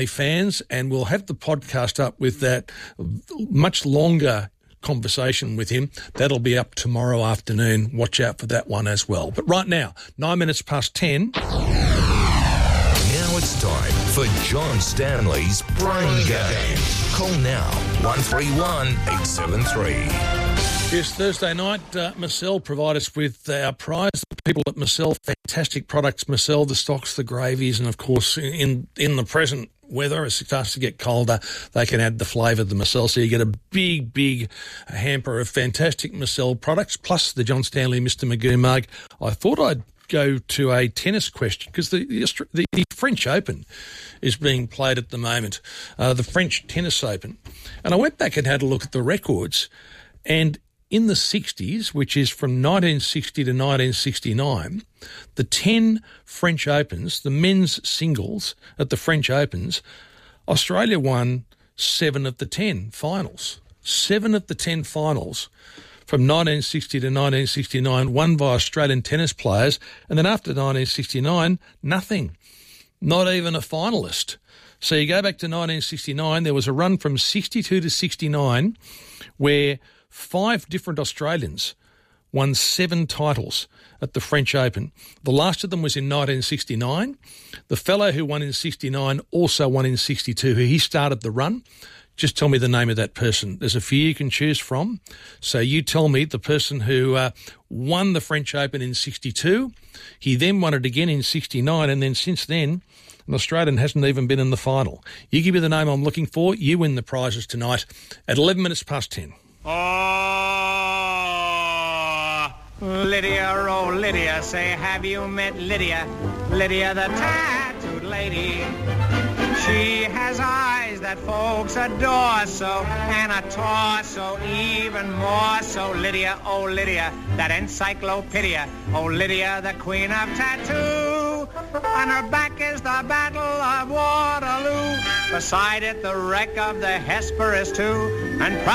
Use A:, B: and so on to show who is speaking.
A: fans, and we'll have the podcast up with that much longer conversation with him. That'll be up tomorrow afternoon. Watch out for that one as well. But right now, 9 minutes past 10.
B: Now it's time for John Stanley's Brain Game. Call now, 131 873.
A: Yes, Thursday night, Marcel provide us with our prize. The people at Marcel, fantastic products. Marcel, the stocks, the gravies, and of course, in the present weather, as it starts to get colder, they can add the flavour of the Marcel. So you get a big hamper of fantastic Marcel products, plus the John Stanley Mr. Magoo mug. I thought I'd go to a tennis question because the French Open is being played at the moment, the French Tennis Open. And I went back and had a look at the records, and in the 60s, which is from 1960 to 1969, the 10 French Opens, the men's singles at the French Opens, Australia won 7 of the 10 finals. 7 of the 10 finals from 1960 to 1969 won by Australian tennis players, and then after 1969, nothing. Not even a finalist. So you go back to 1969, there was a run from 62 to 69 where 5 different Australians won 7 titles at the French Open. The last of them was in 1969. The fellow who won in 69 also won in 62. He started the run. Just tell me the name of that person. There's a few you can choose from. So you tell me the person who won the French Open in 62. He then won it again in 69, and then since then, an Australian hasn't even been in the final. You give me the name I'm looking for, you win the prizes tonight at 11 minutes past 10.
C: Oh, Lydia, oh Lydia, say have you met Lydia? Lydia the tattooed lady. She has eyes that folks adore so, and a torso even more so. Lydia, oh Lydia, that encyclopedia. Oh Lydia, the queen of tattoo. On her back is the Battle of Waterloo. Beside it, the wreck of the Hesperus too. And